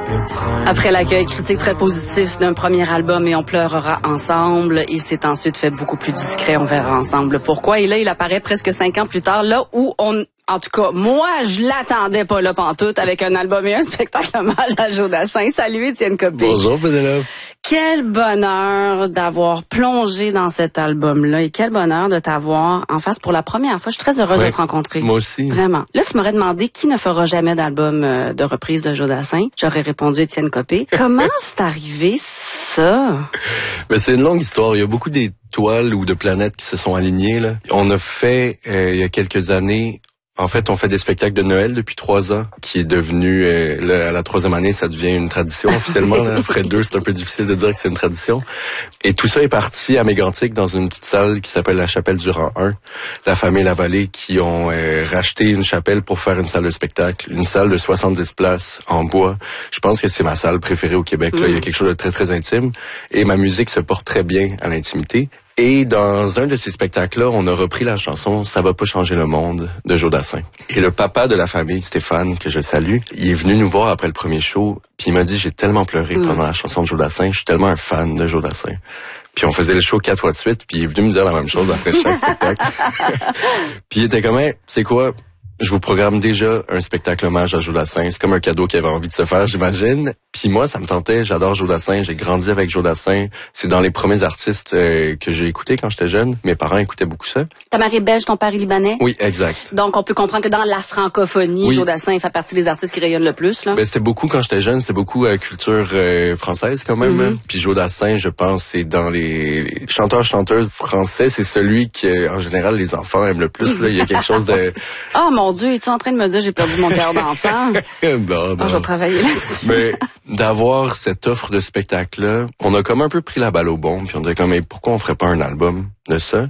Après l'accueil critique très positif d'un premier album et On pleurera ensemble, il s'est ensuite fait beaucoup plus discret, on verra ensemble pourquoi. Et là, il apparaît presque 5 ans plus tard, là où en tout cas, moi, je l'attendais pas là pantoute avec un album et un spectacle hommage à Joe Dassin. Salut Étienne Copé. Bonjour Pénélope. Quel bonheur d'avoir plongé dans cet album-là et quel bonheur de t'avoir en face pour la première fois. Je suis très heureuse de te rencontrer. Moi aussi. Vraiment. Là, tu m'aurais demandé qui ne fera jamais d'album de reprise de Joe Dassin. J'aurais répondu Étienne Copé. Comment c'est arrivé ça? Ben, c'est une longue histoire. Il y a beaucoup d'étoiles ou de planètes qui se sont alignées, là. On a fait, il y a quelques années, en fait, on fait des spectacles de Noël depuis 3 ans, qui est devenu, à la 3e année, ça devient une tradition officiellement. Là. Après 2, c'est un peu difficile de dire que c'est une tradition. Et tout ça est parti à Mégantic, dans une petite salle qui s'appelle la Chapelle du Rang 1. La famille Lavallée qui ont racheté une chapelle pour faire une salle de spectacle. Une salle de 70 places en bois. Je pense que c'est ma salle préférée au Québec. Là. Il y a quelque chose de très, très intime. Et ma musique se porte très bien à l'intimité. Et dans un de ces spectacles-là, on a repris la chanson « Ça va pas changer le monde » de Joe Dassin. Et le papa de la famille, Stéphane, que je salue, il est venu nous voir après le premier show, puis il m'a dit « J'ai tellement pleuré pendant la chanson de Joe Dassin, je suis tellement un fan de Joe Dassin. » Puis on faisait le show 4 fois de suite, puis il est venu me dire la même chose après chaque spectacle. Puis il était comme « C'est quoi? Je vous programme déjà un spectacle hommage à Joe Dassin. C'est comme un cadeau qu'il avait envie de se faire, j'imagine. » Puis moi, ça me tentait. J'adore Joe Dassin. J'ai grandi avec Joe Dassin. C'est dans les premiers artistes que j'ai écoutés quand j'étais jeune. Mes parents écoutaient beaucoup ça. Ta mère est belge, ton père est libanais? Oui, exact. Donc, on peut comprendre que dans la francophonie, Joe Dassin fait partie des artistes qui rayonnent le plus, là. Ben, c'est beaucoup, quand j'étais jeune, c'est beaucoup culture française, quand même. Puis Joe Dassin, je pense, c'est dans les chanteurs-chanteuses français, c'est celui que, en général, les enfants aiment le plus, là. Il y a quelque chose de... Oh, mon Dieu, es-tu en train de me dire j'ai perdu mon cœur d'enfant? Non. Je vais travailler là-dessus. Mais d'avoir cette offre de spectacle-là, on a comme un peu pris la balle au bon, puis on disait comme, mais pourquoi on ferait pas un album de ça?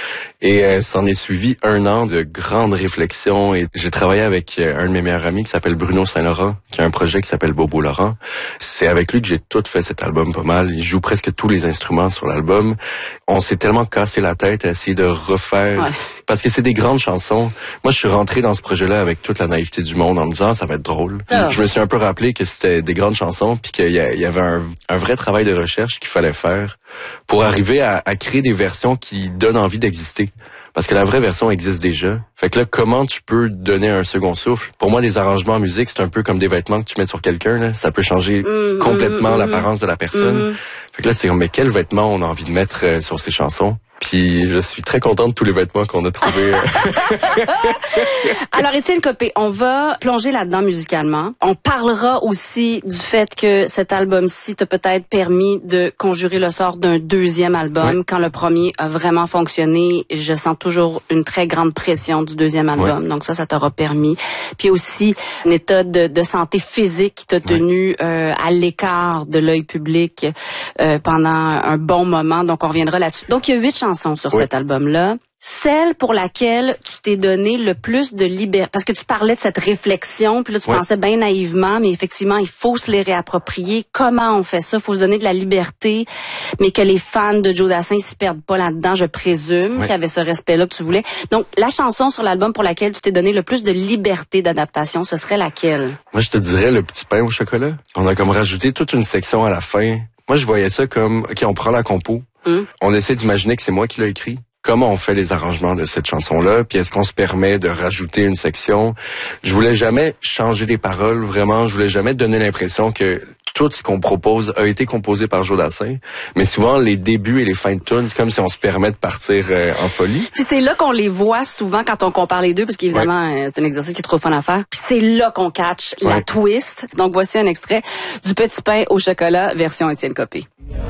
Et s'en est suivi 1 an de grandes réflexions, et j'ai travaillé avec un de mes meilleurs amis qui s'appelle Bruno Saint-Laurent, qui a un projet qui s'appelle Bobo Laurent. C'est avec lui que j'ai tout fait cet album pas mal. Il joue presque tous les instruments sur l'album. On s'est tellement cassé la tête à essayer de refaire, parce que c'est des grandes chansons. Moi, je suis rentré dans ce projet-là avec toute la naïveté du monde en me disant ça va être drôle. Je me suis un peu rappelé que c'était des grandes chansons, puis qu'il y avait un vrai travail de recherche qu'il fallait faire pour arriver à créer des versions qui donnent envie d'exister. Parce que la vraie version existe déjà. Fait que là, comment tu peux donner un second souffle? Pour moi, des arrangements en musique, c'est un peu comme des vêtements que tu mets sur quelqu'un, là. Ça peut changer complètement l'apparence de la personne. Fait que là, c'est comme, mais quels vêtements on a envie de mettre sur ces chansons? Puis je suis très contente de tous les vêtements qu'on a trouvés. Alors, Étienne Copé, on va plonger là-dedans musicalement. On parlera aussi du fait que cet album-ci t'a peut-être permis de conjurer le sort d'un 2e album. Quand le premier a vraiment fonctionné, je sens toujours une très grande pression du 2e album. Donc ça t'aura permis. Puis aussi, un état de santé physique qui t'a tenu à l'écart de l'œil public pendant un bon moment. Donc on reviendra là-dessus. Donc il y a 8 chansons sur cet album-là. Celle pour laquelle tu t'es donné le plus de liberté, parce que tu parlais de cette réflexion, puis là tu pensais bien naïvement, mais effectivement il faut se les réapproprier. Comment on fait ça? Il faut se donner de la liberté, mais que les fans de Joe Dassin s'y perdent pas là-dedans, je présume, qu'il y avait ce respect-là que tu voulais. Donc la chanson sur l'album pour laquelle tu t'es donné le plus de liberté d'adaptation, ce serait laquelle? Moi je te dirais Le Petit Pain au chocolat. On a comme rajouté toute une section à la fin. Moi je voyais ça comme, OK, on prend la compo, on essaie d'imaginer que c'est moi qui l'ai écrit. Comment on fait les arrangements de cette chanson-là, puis est-ce qu'on se permet de rajouter une section? Je voulais jamais changer des paroles, vraiment. Je voulais jamais donner l'impression que tout ce qu'on propose a été composé par Joe Dassin. Mais souvent, les débuts et les fins de tune, c'est comme si on se permet de partir en folie. Puis c'est là qu'on les voit souvent quand on compare les deux, parce qu'évidemment, c'est un exercice qui est trop fun à faire. Puis c'est là qu'on catch la twist. Donc voici un extrait du Petit Pain au chocolat, version Étienne Copé.